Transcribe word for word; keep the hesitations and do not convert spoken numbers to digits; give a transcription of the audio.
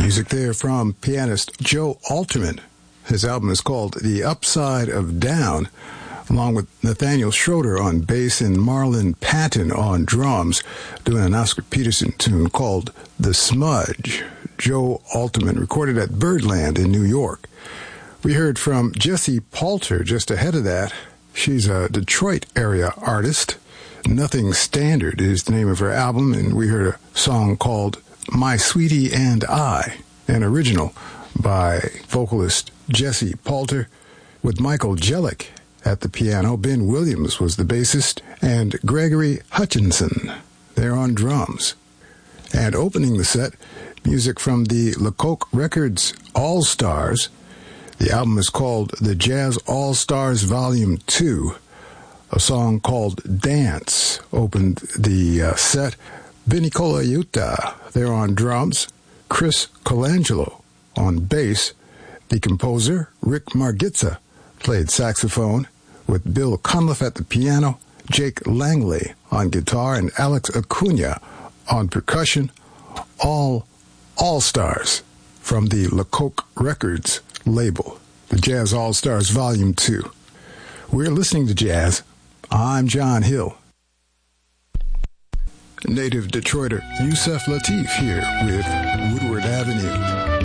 Music there from pianist Joe Alterman. His album is called The Upside of Down, along with Nathaniel Schroeder on bass and Marlon Patton on drums, doing an Oscar Peterson tune called The Smudge. Joe Alterman recorded at Birdland in New York. We heard from Jessie Poulter just ahead of that. She's a Detroit area artist. Nothing Standard is the name of her album, and we heard a song called My Sweetie and I, an original by vocalist Jessie Poulter, with Michael Jellick at the piano. Ben Williams was the bassist, and Gregory Hutchinson there on drums. And opening the set, music from the Lecoq Records All-Stars. The album is called The Jazz All-Stars Volume two. A song called Dance opened the uh, set. Vinny Colaiuta there on drums. Chris Colangelo on bass. The composer, Rick Margitza, played saxophone, with Bill Cunliffe at the piano, Jake Langley on guitar, and Alex Acuna on percussion. All All-Stars from the Lecoq Records label. The Jazz All-Stars Volume two. We're listening to jazz. I'm John Hill. Native Detroiter Yusef Lateef here with Woodward Avenue.